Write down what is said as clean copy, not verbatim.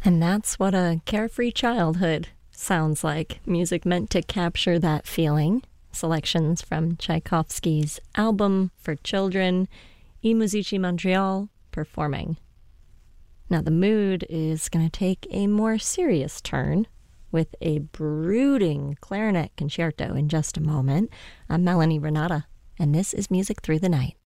And that's what a carefree childhood sounds like. Music meant to capture that feeling. Selections from Tchaikovsky's album for children, I Musici Montreal, performing. Now the mood is going to take a more serious turn with a brooding clarinet concerto in just a moment. I'm Melanie Renata, and this is Music Through the Night.